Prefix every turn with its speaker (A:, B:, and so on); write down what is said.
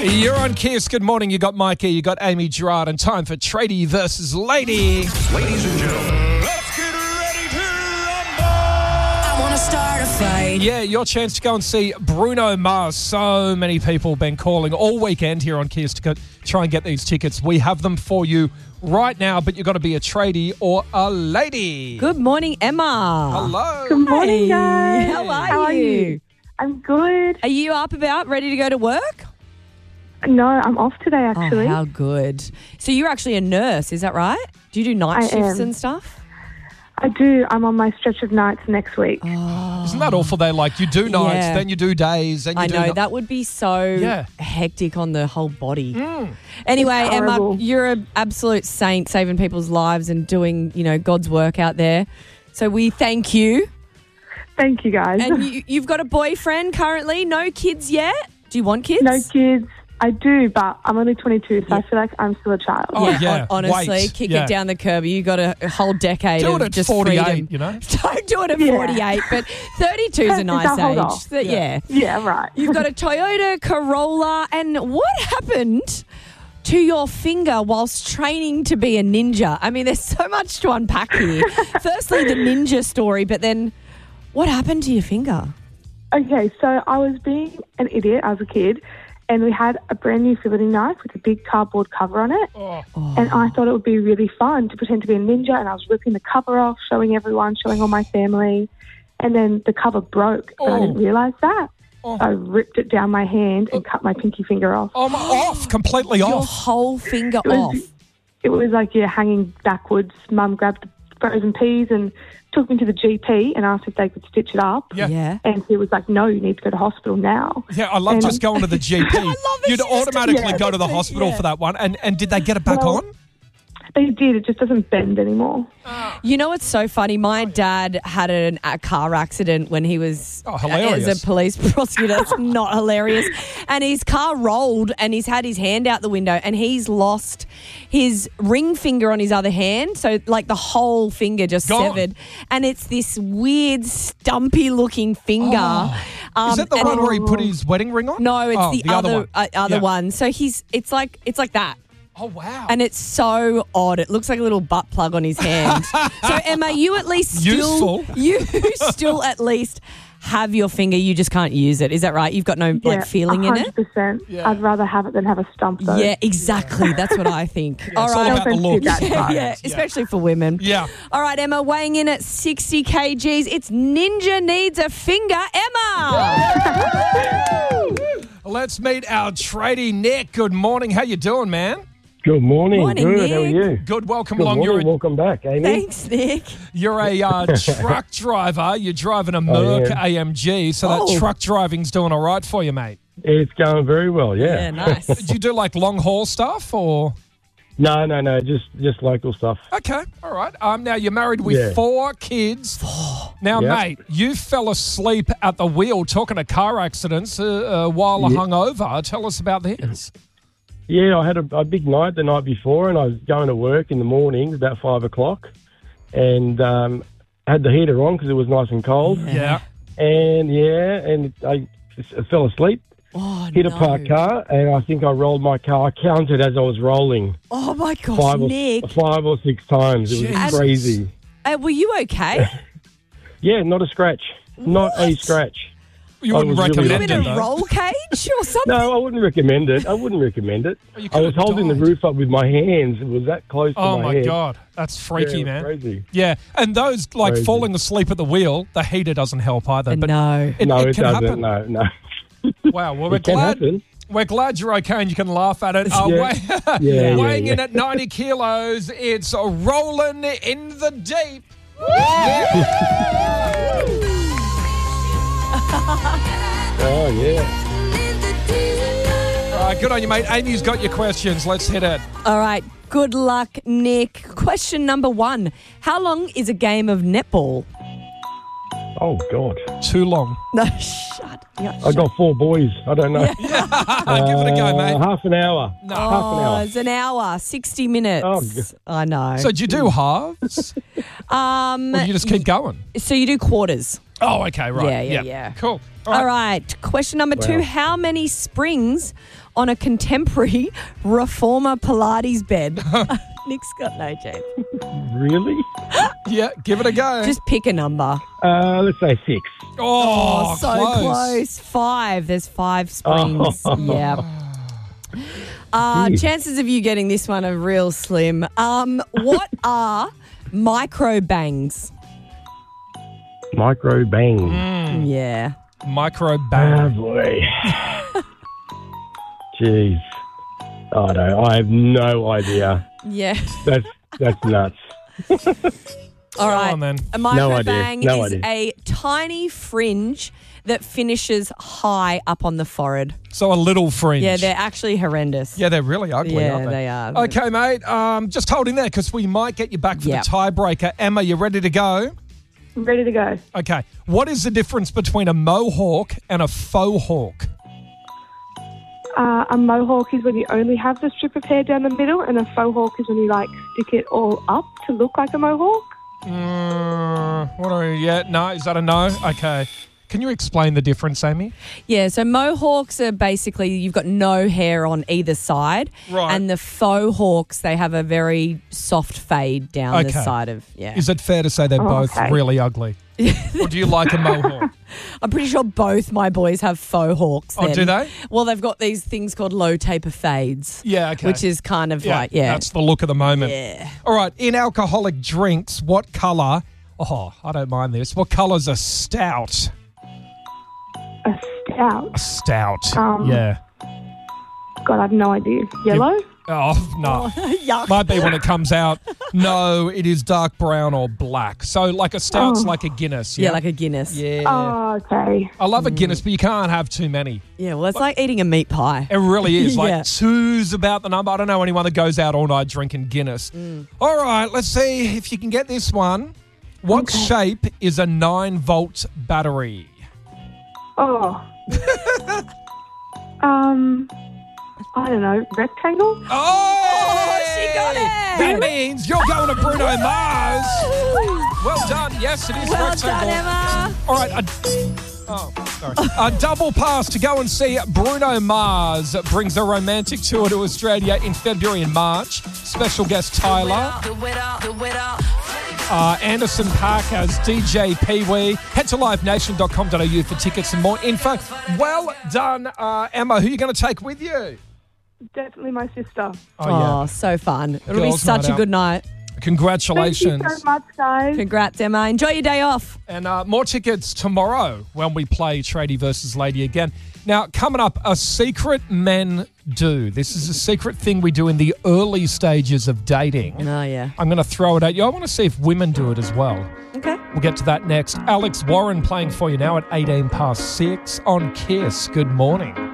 A: You're on Kiss. Good morning. You got Mikey, you got Amy Gerard, and time for Tradie versus Lady.
B: Ladies and gentlemen, let's get ready to rumble! I want to start a fight.
A: Yeah, your chance to go and see Bruno Mars. So many people have been calling all weekend here on Kiss to try and get these tickets. We have them for you right now, but you've got to be a tradie or a lady.
C: Good morning, Emma.
A: Hello.
D: Good morning,
C: Hey.
D: guys.
C: How are you?
D: I'm good.
C: Are you up about ready to go to work?
D: No, I'm off today, actually.
C: Oh, how good. So you're actually a nurse, is that right? Do you do night
D: I
C: shifts
D: am.
C: and stuff?
D: I do. I'm on my stretch of nights next week.
A: Isn't that awful? They like you do nights,
C: Yeah.
A: then you do days, then you
C: I
A: do
C: know, that would be so hectic on the whole body. Anyway,
D: It's
C: Emma,
D: horrible.
C: you're an absolute saint saving people's lives and doing, God's work out there. So we thank you.
D: Thank you, guys.
C: And you've got a boyfriend currently, no kids yet? Do you want kids?
D: No kids. I do, but I'm only 22, so I feel like I'm still a child.
A: Oh, yeah.
C: Honestly,
A: Wait.
C: kick
A: Yeah.
C: it down the curb. You got a whole decade
A: Do
C: of
A: it at
C: just
A: 48,
C: freedom.
A: you know?
C: Don't do it at
D: Yeah.
C: 48, but 32 is a nice
D: I'll hold
C: age.
D: off.
C: Yeah.
D: Yeah, right.
C: You've got a Toyota Corolla, and what happened to your finger whilst training to be a ninja? I mean, there's so much to unpack here. Firstly, the ninja story, but then what happened to your finger?
D: Okay, so I was being an idiot as a kid, and we had a brand new filleting knife with a big cardboard cover on it. And I thought it would be really fun to pretend to be a ninja, and I was ripping the cover off, showing everyone, showing all my family. And then the cover broke, but I didn't realise that. So I ripped it down my hand and cut my pinky finger off.
A: I'm off, completely
C: Your
A: off.
C: whole finger
D: was-
C: off.
D: It was like, hanging backwards. Mum grabbed the frozen peas and took me to the GP and asked if they could stitch it up.
C: Yeah.
D: And he was like, no, you need to go to hospital now.
A: Yeah, I love
D: And-
A: just going to the GP.
C: it.
A: You'd
C: She just
A: automatically
D: did
A: go to the hospital for that one. And did they get it back
D: Well,
A: on?
D: They did. It just doesn't bend anymore.
C: You know what's so funny? My dad had a car accident when he was
A: hilarious.
C: as a police prosecutor. It's not hilarious. And his car rolled and he's had his hand out the window and he's lost his ring finger on his other hand. So like the whole finger just
A: Gone.
C: severed. And it's this weird stumpy looking finger.
A: Is that the
C: and
A: one where he put his wedding ring on?
C: No, it's
A: Oh,
C: the other
A: Yeah.
C: one. So it's like that.
A: Oh, wow.
C: And it's so odd. It looks like a little butt plug on his hand. So, Emma, you at least
A: Useful.
C: you still at least have your finger. You just can't use it. Is that right? You've got no feeling in it?
D: 100%.
A: Yeah.
D: I'd rather have it than have a stump, though.
C: Yeah, exactly. That's what I think. All
A: it's all
C: right.
A: about the
D: offense to
A: look.
D: that part.
C: Yeah, especially for women.
A: Yeah.
C: All right, Emma, weighing in at 60 kgs. It's Ninja Needs a Finger, Emma.
A: Let's meet our tradie, Nick. Good morning. How you doing, man?
E: Good morning.
C: Morning,
E: Good. How are
C: Nick.
E: you?
A: Good. Welcome
E: Good
A: along.
E: morning. Welcome back, Amy.
C: Thanks, Nick.
A: You're a truck driver. You're driving a Merc
E: yeah.
A: AMG, so that
C: Oh.
A: truck driving's doing all right for you, mate.
E: It's going very well.
C: Yeah,
E: Yeah.
C: nice.
A: Do you do like long haul stuff or?
E: No. Just local stuff.
A: Okay, all right. Now you're married with
E: Yeah.
A: 4 kids. Now,
E: Yep.
A: mate, you fell asleep at the wheel talking of car accidents while hungover. Tell us about this.
E: Yeah, I had a big night the night before, and I was going to work in the morning about 5 o'clock, and had the heater on because it was nice and cold.
A: Yeah.
E: And I fell asleep.
C: Oh,
E: Hit a
C: no.
E: parked car, and I think I rolled my car. I counted as I was rolling
C: Oh, my gosh, Nick.
E: 5 or 6 times. It was
A: Jesus.
E: crazy.
C: Were you okay?
E: Yeah, not a scratch. Not a
C: What?
E: scratch.
A: You
E: I
A: wouldn't
E: was really
C: You
A: recommend
C: in
A: it,
C: a
A: though.
C: roll cage or something?
E: No, I wouldn't recommend it. I wouldn't recommend it.
A: You
E: I was
A: could've
E: holding the
A: died.
E: roof up with my hands. It was that close to
A: Oh,
E: my
A: my
E: head.
A: God. That's freaky,
E: Yeah, it was
A: man.
E: Crazy.
A: Yeah, and those, like,
E: Crazy.
A: falling asleep at the wheel, the heater doesn't help either. But
C: No.
A: it,
E: No,
A: it
E: it
A: can
E: doesn't.
A: happen.
E: No.
A: Wow, well, we're
E: It can
A: glad.
E: happen.
A: We're glad you're okay and you can laugh at it.
E: Yeah.
A: Weighing
E: Yeah.
A: in at 90 kilos, it's rolling in the deep.
E: Oh, yeah.
A: All right, good on you, mate. Amy's got your questions. Let's hit it.
C: All right. Good luck, Nick. Question number 1. How long is a game of netball?
E: Oh, God.
A: Too long.
C: No, shut. Yeah,
E: I got 4 boys. I don't know.
A: Give it a go, mate.
E: Half an hour.
A: No.
E: Half an hour.
C: it's an hour, 60 minutes.
E: Oh, good.
C: I know.
A: So do you do halves? Or do you just keep going?
C: So you do quarters.
A: Oh, okay, right.
C: Yeah.
A: Cool.
C: All right. Question number 2.
E: Wow.
C: How many springs on a contemporary reformer Pilates bed? Nick's got no chance.
E: Really?
A: Yeah, give it a go.
C: Just pick a number.
E: Let's say 6.
A: oh,
C: so close. 5. There's 5 springs. Yeah.
E: Jeez.
C: Chances of you getting this one are real slim. What are micro bangs?
E: Micro bang.
A: Mm.
C: Yeah.
A: Micro
E: Oh,
A: bang.
E: boy. Jeez. I don't know. I have no idea.
C: Yeah.
E: That's nuts.
C: All right.
A: on, then.
C: A micro
E: No idea.
C: bang
E: No
C: is
E: idea.
C: a tiny fringe that finishes high up on the forehead.
A: So a little fringe.
C: Yeah, they're actually horrendous.
A: Yeah, they're really ugly,
C: Yeah,
A: aren't they?
C: they are.
A: Okay, mate. Just hold in there because we might get you back for
C: Yep.
A: the tiebreaker. Emma, you ready to go?
D: I'm ready to go.
A: Okay. What is the difference between a mohawk and a faux hawk?
D: A mohawk is when you only have the strip of hair down the middle, and a faux hawk is when you stick it all up to look like a mohawk.
A: What are you? Yeah, no. Is that a no? Okay. Can you explain the difference, Amy?
C: Yeah, so mohawks are basically you've got no hair on either side.
A: Right.
C: And the faux hawks, they have a very soft fade down the
A: Okay.
C: side of, yeah.
A: Is it fair to say they're both
D: okay.
A: really ugly? Or do you like a mohawk?
C: I'm pretty sure both my boys have faux hawks.
A: Oh,
C: then.
A: do they?
C: Well, they've got these things called low taper fades.
A: Yeah, okay.
C: Which is kind of like, yeah.
A: That's the look of the moment.
C: Yeah.
A: All right. In alcoholic drinks, what colour? Oh, I don't mind this. What colour's a stout?
D: A stout.
A: A stout.
D: Um,
A: yeah.
D: God, I have no idea. Yellow?
A: Oh, no.
C: Yuck.
A: Might be when it comes out. No, it is dark brown or black. So like a stout's like a Guinness.
C: Yeah, like a Guinness.
A: Yeah.
D: Oh, okay.
A: I love a Guinness, but you can't have too many.
C: Yeah, well, it's like eating a meat pie.
A: It really is. Like
C: Yeah.
A: two's about the number. I don't know anyone that goes out all night drinking Guinness. All right, let's see if you can get this one. What shape is a 9-volt battery?
D: Oh. I don't know. Rectangle?
A: Oh,
C: she got it.
A: That means you're going to Bruno Mars. Well done. Yes, it is
C: Well
A: rectangle.
C: done, Emma.
A: All right. A double pass to go and see Bruno Mars brings a romantic tour to Australia in February and March. Special guest Tyler. Anderson Park as DJ Pee-wee. Head to livenation.com.au for tickets and more info. Well done, Emma. Who are you going to take with you?
D: Definitely my sister.
C: Oh, so fun. It'll be
A: Girls'
C: such
A: night
C: a
A: out.
C: good night.
A: Congratulations.
D: Thank you so much, guys.
C: Congrats, Emma. Enjoy your day off.
A: And more tickets tomorrow when we play Tradie versus Lady again. Now, coming up, a secret men do. This is a secret thing we do in the early stages of dating.
C: Oh, yeah.
A: I'm going to throw it at you. I want to see if women do it as well.
C: Okay.
A: We'll get to that next. Alex Warren playing for you now at 18 past 6 on KISS. Good morning.